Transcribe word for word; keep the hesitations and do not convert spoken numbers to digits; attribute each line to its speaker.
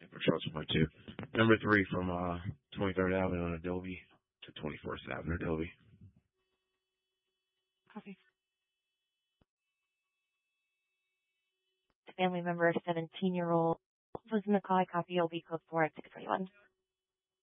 Speaker 1: for Charles one point two. Number three from uh, twenty-third Avenue on Adobe to twenty-fourth Avenue Adobe.
Speaker 2: Copy. Family member, seventeen-year-old, was in the call. I copy. You'll be code four at six twenty-one.